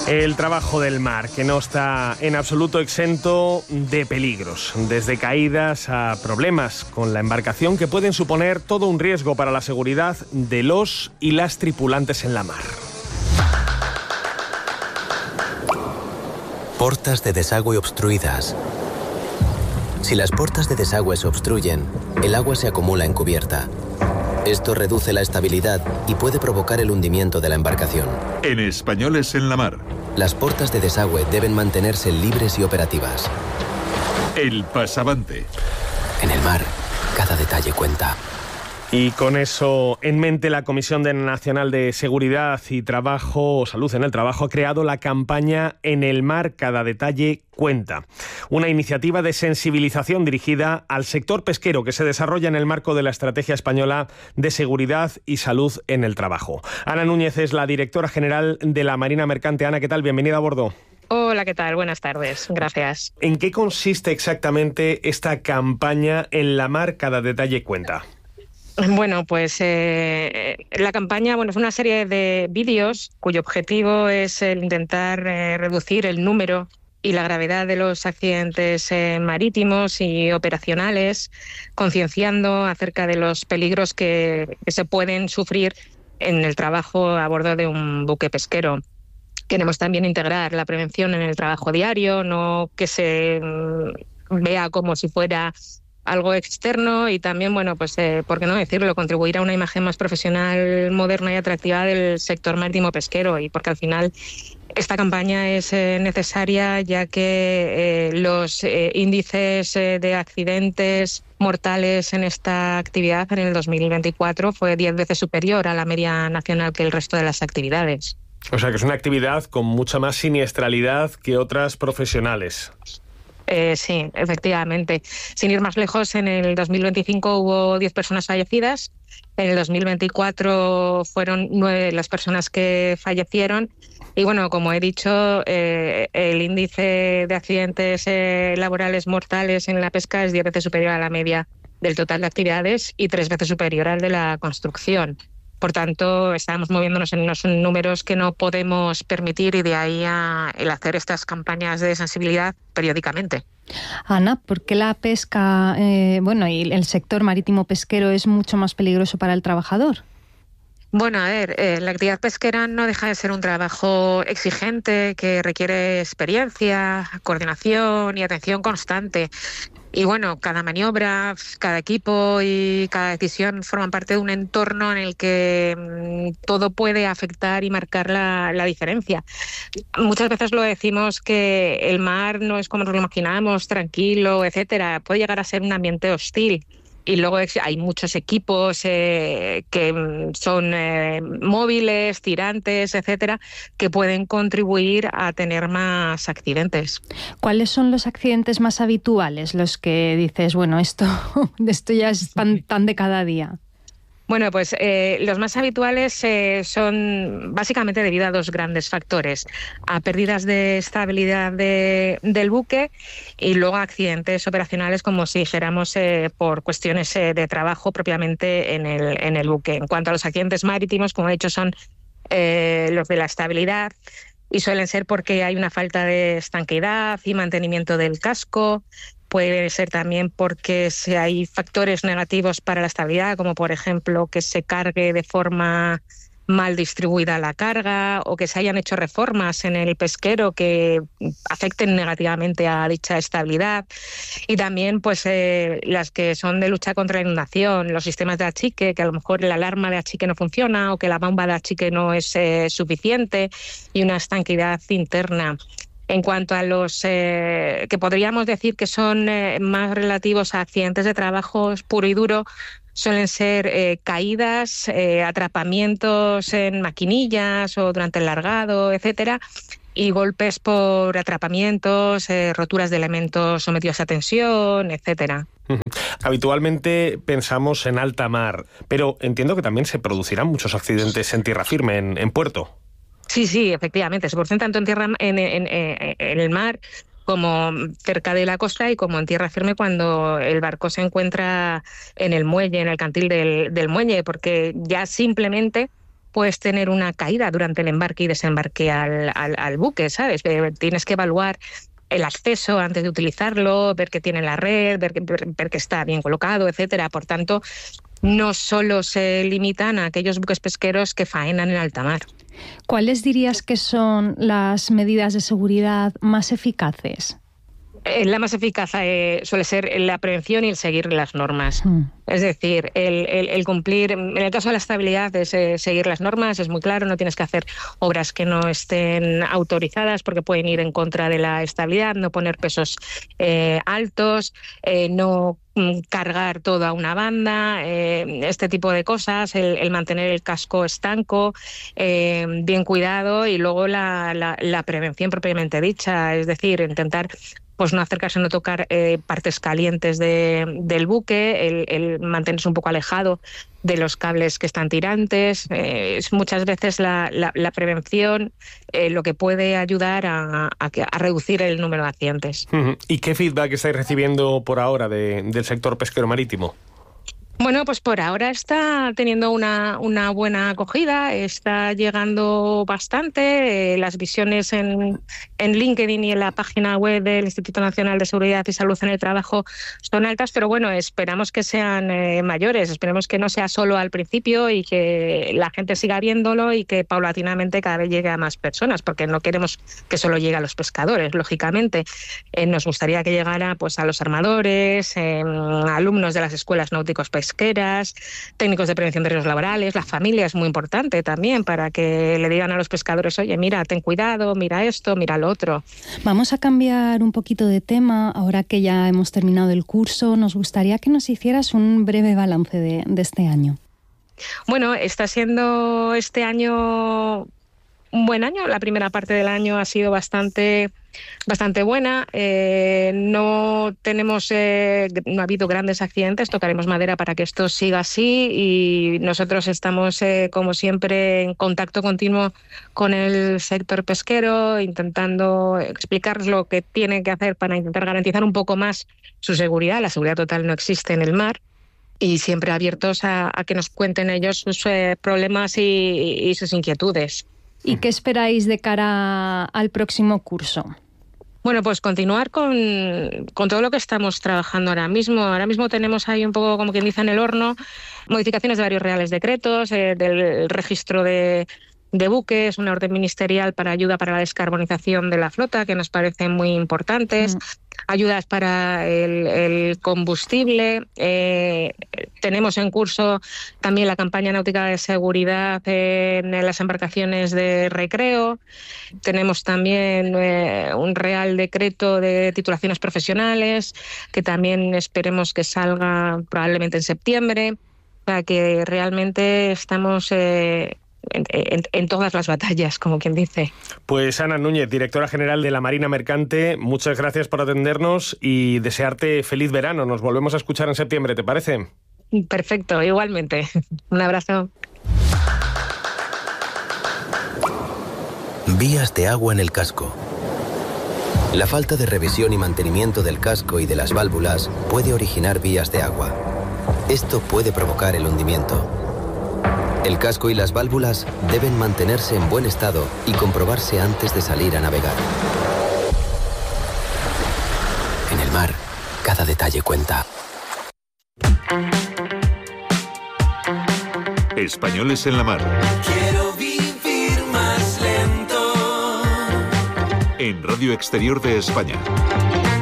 El trabajo del mar, que no está en absoluto exento de peligros, desde caídas a problemas con la embarcación que pueden suponer todo un riesgo para la seguridad de los y las tripulantes en la mar. Portas de desagüe obstruidas. Si las portas de desagüe se obstruyen, el agua se acumula en cubierta. Esto reduce la estabilidad y puede provocar el hundimiento de la embarcación. En Españoles en la Mar. Las portas de desagüe deben mantenerse libres y operativas. El pasavante. En el mar, cada detalle cuenta. Y con eso en mente, la Comisión Nacional de Seguridad y Trabajo, o Salud en el Trabajo, ha creado la campaña En el mar, cada detalle cuenta. Una iniciativa de sensibilización dirigida al sector pesquero que se desarrolla en el marco de la Estrategia Española de Seguridad y Salud en el Trabajo. Ana Núñez es la directora general de la Marina Mercante. Ana, ¿qué tal? Bienvenida a bordo. Hola, ¿qué tal? Buenas tardes. Gracias. ¿En qué consiste exactamente esta campaña En la mar, cada detalle cuenta? Bueno, pues la campaña es una serie de vídeos cuyo objetivo es el intentar reducir el número y la gravedad de los accidentes marítimos y operacionales, concienciando acerca de los peligros que se pueden sufrir en el trabajo a bordo de un buque pesquero. Queremos también integrar la prevención en el trabajo diario, no que se vea como si fuera algo externo, y también, ¿por qué no decirlo?, contribuir a una imagen más profesional, moderna y atractiva del sector marítimo pesquero, y porque al final esta campaña es necesaria, ya que los índices de accidentes mortales en esta actividad en el 2024 fue 10 veces superior a la media nacional que el resto de las actividades. O sea que es una actividad con mucha más siniestralidad que otras profesionales. Sí, efectivamente. Sin ir más lejos, en el 2025 hubo 10 personas fallecidas, en el 2024 fueron 9 las personas que fallecieron, y como he dicho, el índice de accidentes laborales mortales en la pesca es 10 veces superior a la media del total de actividades y 3 veces superior al de la construcción. Por tanto, estamos moviéndonos en unos números que no podemos permitir, y de ahí el hacer estas campañas de sensibilidad periódicamente. Ana, ¿por qué la pesca y el sector marítimo pesquero es mucho más peligroso para el trabajador? La actividad pesquera no deja de ser un trabajo exigente que requiere experiencia, coordinación y atención constante. Y cada maniobra, cada equipo y cada decisión forman parte de un entorno en el que todo puede afectar y marcar la diferencia. Muchas veces lo decimos que el mar no es como nos lo imaginamos, tranquilo, etcétera. Puede llegar a ser un ambiente hostil. Y luego hay muchos equipos que son móviles, tirantes, etcétera, que pueden contribuir a tener más accidentes. ¿Cuáles son los accidentes más habituales, los que dices, esto ya es tan de cada día? Los más habituales son básicamente debido a 2 grandes factores: a pérdidas de estabilidad del buque, y luego a accidentes operacionales, como si dijéramos por cuestiones de trabajo propiamente en el buque. En cuanto a los accidentes marítimos, como he dicho, son los de la estabilidad, y suelen ser porque hay una falta de estanqueidad y mantenimiento del casco. Puede ser también porque si hay factores negativos para la estabilidad, como por ejemplo que se cargue de forma mal distribuida la carga, o que se hayan hecho reformas en el pesquero que afecten negativamente a dicha estabilidad. Y también las que son de lucha contra la inundación, los sistemas de achique, que a lo mejor la alarma de achique no funciona, o que la bomba de achique no es suficiente, y una estanqueidad interna. En cuanto a los que podríamos decir que son más relativos a accidentes de trabajo puro y duro, suelen ser caídas, atrapamientos en maquinillas o durante el largado, etcétera, y golpes por atrapamientos, roturas de elementos sometidos a tensión, etcétera. Habitualmente pensamos en alta mar, pero entiendo que también se producirán muchos accidentes en tierra firme, en puerto. Sí, efectivamente. Se producen tanto en tierra, en el mar, como cerca de la costa, y como en tierra firme cuando el barco se encuentra en el muelle, en el cantil del muelle, porque ya simplemente puedes tener una caída durante el embarque y desembarque al buque, ¿sabes? Tienes que evaluar el acceso antes de utilizarlo, ver que tiene la red, ver que está bien colocado, etcétera. Por tanto, no solo se limitan a aquellos buques pesqueros que faenan en alta mar. ¿Cuáles dirías que son las medidas de seguridad más eficaces? La más eficaz suele ser la prevención y el seguir las normas. Es decir, el cumplir, en el caso de la estabilidad, es seguir las normas, es muy claro, no tienes que hacer obras que no estén autorizadas porque pueden ir en contra de la estabilidad, no poner pesos altos, no cargar toda una banda, este tipo de cosas, el mantener el casco estanco, bien cuidado, y luego la prevención propiamente dicha, es decir, intentar pues no acercarse, no tocar partes calientes del buque, el mantenerse un poco alejado de los cables que están tirantes. Es muchas veces la prevención lo que puede ayudar a reducir el número de accidentes. ¿Y qué feedback estáis recibiendo por ahora del sector pesquero marítimo? Bueno, pues por ahora está teniendo una buena acogida, está llegando bastante. Las visiones en LinkedIn y en la página web del Instituto Nacional de Seguridad y Salud en el Trabajo son altas, pero bueno, esperamos que sean mayores, esperemos que no sea solo al principio y que la gente siga viéndolo y que paulatinamente cada vez llegue a más personas, porque no queremos que solo llegue a los pescadores, lógicamente. Nos gustaría que llegara pues a los armadores, alumnos de las escuelas náuticos pesqueras, técnicos de prevención de riesgos laborales. La familia es muy importante también para que le digan a los pescadores: oye, mira, ten cuidado, mira esto, mira lo otro. Vamos a cambiar un poquito de tema. Ahora que ya hemos terminado el curso, nos gustaría que nos hicieras un breve balance de este año. Bueno, está siendo este año un buen año. La primera parte del año ha sido bastante buena. No ha habido grandes accidentes, tocaremos madera para que esto siga así, y nosotros estamos como siempre en contacto continuo con el sector pesquero, intentando explicarles lo que tienen que hacer para intentar garantizar un poco más su seguridad. La seguridad total no existe en el mar, y siempre abiertos a que nos cuenten ellos sus problemas y sus inquietudes. ¿Y qué esperáis de cara al próximo curso? Bueno, pues continuar con todo lo que estamos trabajando ahora mismo. Ahora mismo tenemos ahí un poco, como quien dice, en el horno, modificaciones de varios reales decretos, del registro de buques, una orden ministerial para ayuda para la descarbonización de la flota, que nos parecen muy importantes, ayudas para el combustible. Tenemos en curso también la campaña náutica de seguridad en las embarcaciones de recreo. Tenemos también un real decreto de titulaciones profesionales, que también esperemos que salga probablemente en septiembre. O sea, que realmente estamos en todas las batallas, como quien dice. Pues Ana Núñez, directora general de la Marina Mercante, muchas gracias por atendernos y desearte feliz verano. Nos volvemos a escuchar en septiembre, ¿te parece? Perfecto, igualmente. Un abrazo. Vías de agua en el casco. La falta de revisión y mantenimiento del casco y de las válvulas puede originar vías de agua. Esto puede provocar el hundimiento. El casco y las válvulas deben mantenerse en buen estado y comprobarse antes de salir a navegar. En el mar, cada detalle cuenta. Españoles en la mar. Quiero vivir más lento. En Radio Exterior de España.